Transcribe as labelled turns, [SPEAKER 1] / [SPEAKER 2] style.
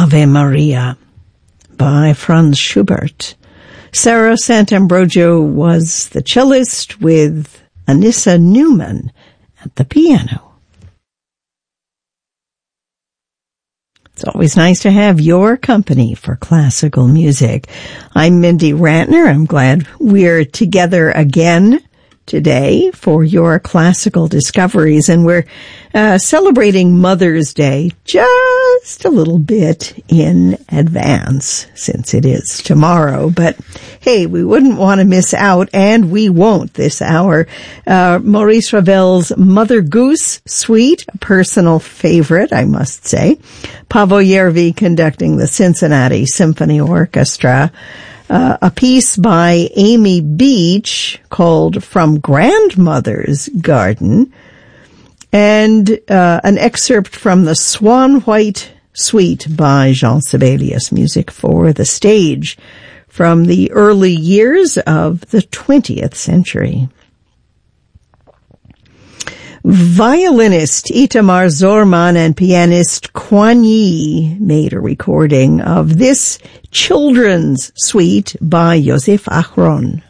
[SPEAKER 1] Ave Maria by Franz Schubert. Sarah Sant'Ambrogio was the cellist with Anissa Newman at the piano. It's always nice to have your company for classical music. I'm Mindy Rantner. I'm glad we're together again today for your classical discoveries, and we're celebrating Mother's Day just a little bit in advance since it is tomorrow. But hey, we wouldn't want to miss out, and we won't this hour. Maurice Ravel's Mother Goose Suite, a personal favorite, I must say. Paavo Järvi conducting the Cincinnati Symphony Orchestra. A piece by Amy Beach called From Grandmother's Garden, and an excerpt from the Swan White Suite by Jean Sibelius, music for the stage from the early years of the 20th century. Violinist Itamar Zorman and pianist Kuan Yi made a recording of this children's suite by Yosef Achron.